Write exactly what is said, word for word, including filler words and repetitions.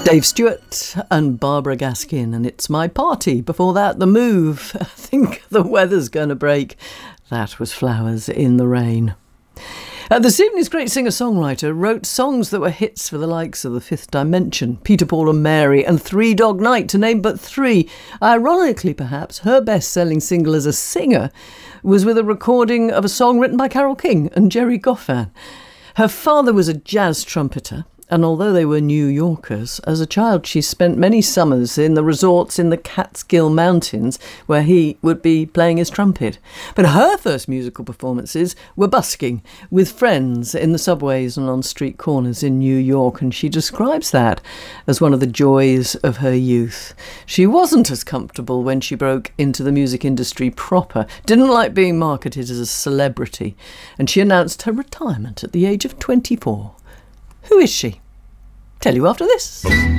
Dave Stewart and Barbara Gaskin, and It's My Party. Before that, The Move. I think the weather's going to break. That was Flowers in the Rain. Uh, this evening's great singer-songwriter wrote songs that were hits for the likes of The Fifth Dimension, Peter, Paul and Mary, and Three Dog Night, to name but three. Ironically, perhaps, her best-selling single as a singer was with a recording of a song written by Carole King and Jerry Goffin. Her father was a jazz trumpeter, and although they were New Yorkers, as a child she spent many summers in the resorts in the Catskill Mountains where he would be playing his trumpet. But her first musical performances were busking with friends in the subways and on street corners in New York, and she describes that as one of the joys of her youth. She wasn't as comfortable when she broke into the music industry proper, didn't like being marketed as a celebrity, and she announced her retirement at the age of twenty-four. Who is she? Tell you after this.